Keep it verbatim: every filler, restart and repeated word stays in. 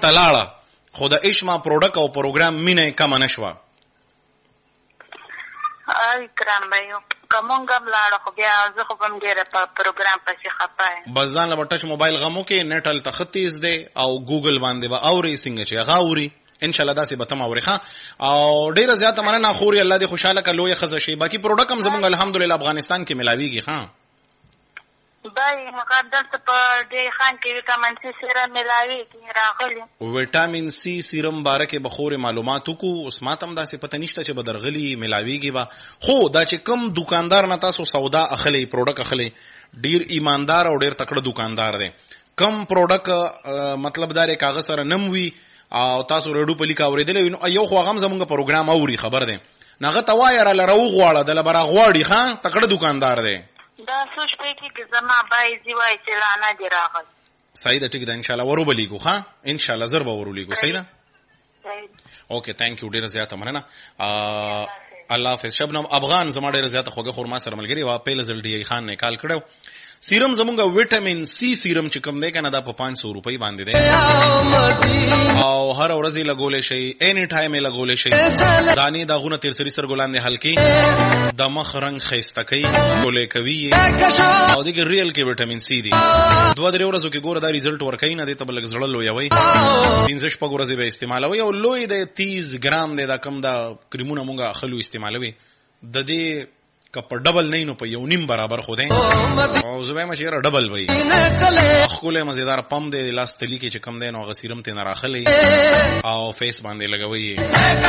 تلاړه خو د اشما پروډکټ او پروګرام مینه کم نشوه. ای کرام بایو کومګم لاړه خو بیا زه خو بم ډیره په پروګرام پسې خپای بس ځان له ټچ موبایل غمو کې نت ال تخطیز دی او ګوګل باندې به اوري څنګه چې هغه اوري ان شاء الله داسې به تم اوري ښه او ډیره زیاته مننه خوري الله دې خوشاله کړي لوی خزه شي. باقي پروډکټ هم زمونږ الحمدلله افغانستان کې ملاويږي. ها بای مقدس په دې خان کې وټامین سي سیرم ملاويږي راغلي وټامین سي سیرم بارکه بخور معلوماتو کو اوس ماتم داسې پته نشته چې بدرغلي ملاويږي با خو دا چې کم دکاندار نه تاسو سودا اخلي پروډکټ اخلي ډیر ایماندار او ډیر تکړه دکاندار دی. کم پروډکټ مطلب دار کاغذ سره نموي او تاسو رډو په لیکا اوریدل نو یو خو غم زمونږ پروګرام اوري خبر دی نغه توایر لره غواړه د لبره غواړي ښا تکړه دکاندار دی دا سوچ پې کې زما بای زیوای چې لانا دی راغل. صحیح ده ټیک ده ان شاء الله ورو بلیګو ښا ان شاء الله زر به ورو لیګو. صحیح ده اوکې ثانک یو ډیر زیاته مننه. الله حافظ. شبنم افغان زما ډیر زیاته خوګه خورما سره ملګری وا په لزل ډی خان نه کال کړو. سیرم زمونږه وټامین سی سیرم چې کوم دی کنه دا په پانچ سو روپۍ باندې دی او هر ورځ لګولې شي اني ټایم لګولې شي دانی داغونه تیر سری سر ګلان دي هلکی د مخ رنگ خيسته کوي ګولې کوي او دغه ریل کې وټامین سی دی. دوه درې ورځو کې ګوره دا ریزلټ ورکړي نه دی ته بلګ زړه لوي وي پنځه شپږ ورځې به استعمالوي او لوی د تیس ګرام دی دا کم دا کریمونه مونږه خلو استعمالوي د دې کپ ډبل نه نو په یو نیم برابر خو دی او زوی مشهره ډبل وای خپل مزیدار پم دی لاس تلی کې چې کم دی نو غسیرم ته نه راخلی او فیس باندې لګوي